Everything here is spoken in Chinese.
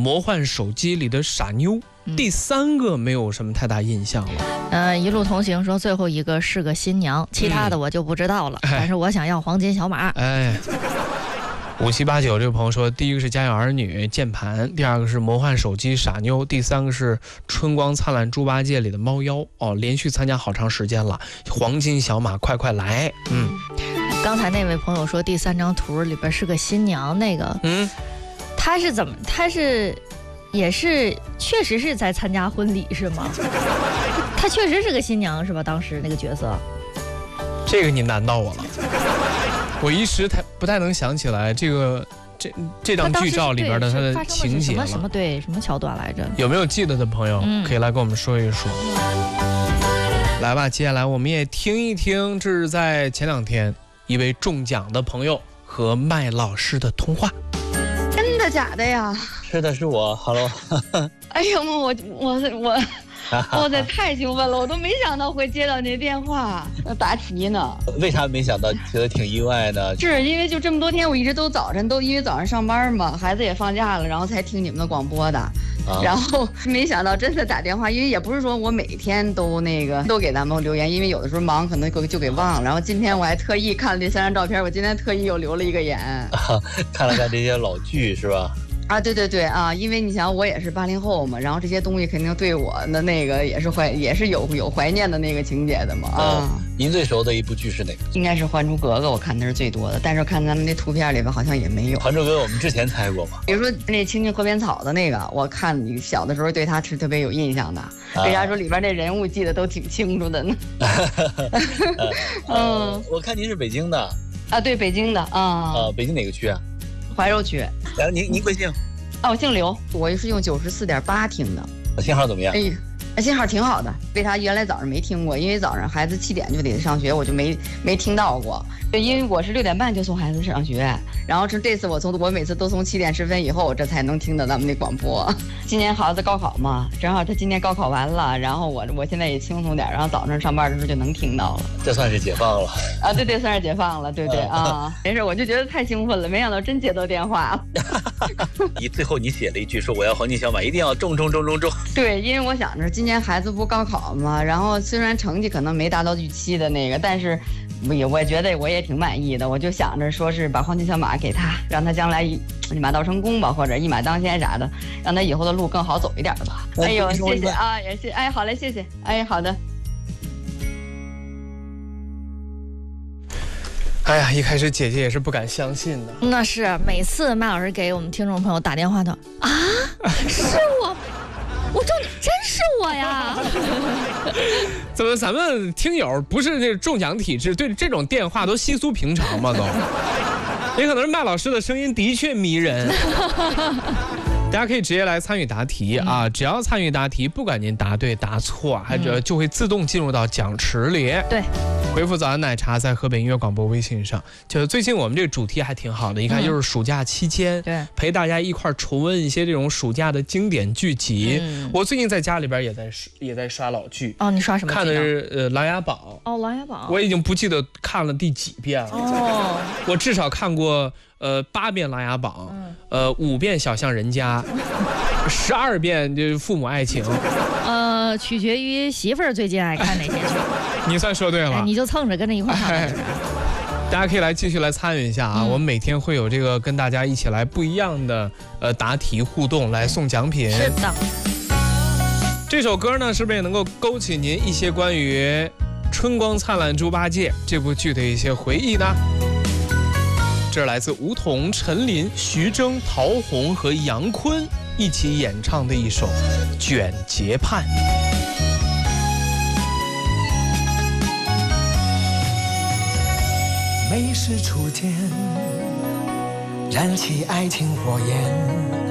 魔幻手机里的傻妞。第3个没有什么太大印象了。 一路同行说最后一个是个新娘，其他的我就不知道了。但是我想要黄金小马。 5789这个朋友说，第一个是家有儿女键盘，第2个是魔幻手机傻妞，第3个是春光灿烂猪八戒里的猫妖。连续参加好长时间了，黄金小马快快来。 刚才那位朋友说第3张图里边是个新娘，那个他是怎么？他是也是确实是在参加婚礼是吗？他确实是个新娘是吧？当时那个角色， 这个你难到我了，我一时不太能想起来这张剧照里边的他的情节了。 什么桥段来着？ 有没有记得的朋友可以来跟我们说一说。来吧，接下来我们也听一听，这是在前2天一位中奖的朋友和麦老师的通话。 真的假的呀？ 是的，是我。Hello。 哎呦，我这太兴奋了，我都没想到会接到你的电话，答题呢。 为啥没想到？觉得挺意外呢？ 是因为就这么多天，我一直都早晨因为早上上班嘛，孩子也放假了，然后才听你们的广播的。然后没想到真的打电话，因为也不是说我每天都给咱们留言，因为有的时候忙可能就给忘了。然后今天我还特意看了这3张照片，我今天特意又留了一个言， 看了看这些老剧是吧？ 对啊，因为你想我也是80后嘛，然后这些东西肯定对我的那个也是有怀念的那个情节的嘛。 您最熟的一部剧是哪个？ 应该是《还珠格格》，我看的是最多的，但是看咱们那图片里边好像也没有。 《还珠格格》我们之前猜过嘛？ 比如说那青青河边草的那个，我看你小的时候对他是特别有印象的。为啥说里边那人物记得都挺清楚的呢？ 我看您是北京的啊，对，北京的北京哪个区啊？ 怀柔区。 然后您贵姓？ 我姓刘，我是用94.8听的。 信号怎么样？ 信号挺好的。为啥原来早上没听过？因为早上孩子7点就得上学，我就没听到过。因为我是6点半就送孩子上学，然后这次我每次都从7点10分以后，这才能听到咱们那广播。今年孩子高考嘛，正好他今年高考完了，然后我现在也轻松点，然后早上上班的时候就能听到了。 这算是解放了对，算是解放了，对没事，我就觉得太兴奋了，没想到真接到电话了。 最后你写了一句说我要黄金小马，一定要中。 对，因为我想着今年孩子不高考嘛，然后虽然成绩可能没达到预期的那个，但是我觉得我也挺满意的，我就想着说是把黄金小马给他，让他将来一马到成功吧，或者一马当先啥的，让他以后的路更好走一点吧。哎呦，谢谢啊，也是，好嘞，谢谢，好的。 哎呀，一开始姐姐也是不敢相信的。 那是每次麦老师给我们听众朋友打电话的是我中真是我呀！ 怎么咱们听友不是那中奖体质，对这种电话都稀疏平常吗？都，也可能是麦老师的声音的确迷人。大家可以直接来参与答题啊！只要参与答题，不管您答对答错，就会自动进入到奖池里。 对， 回复早安奶茶在河北音乐广播微信上。就是最近我们这个主题还挺好的，一看又是暑假期间， 对， 陪大家一块重温一些这种暑假的经典剧集。我最近在家里边也在刷老剧。 你刷什么剧？ 看的是《琅琊榜》。 琅琊榜。 我已经不记得看了第几遍了。我至少看过8遍《琅琊榜》，5遍《小巷人家》，12遍就是《父母爱情》。 取决于媳妇儿最近爱看哪些剧。 你算说对了， 你就蹭着跟着一块看。 大家可以继续来参与一下啊！我们每天会有这个跟大家一起来不一样的答题互动，来送奖品。 是的。 这首歌呢，是不是也能够勾起您一些关于《春光灿烂猪八戒》这部剧的一些回忆呢？这是来自吴彤、陈琳、徐峥、陶虹和杨坤一起演唱的一首《卷睫畔》。 每时初见，燃起爱情火焰。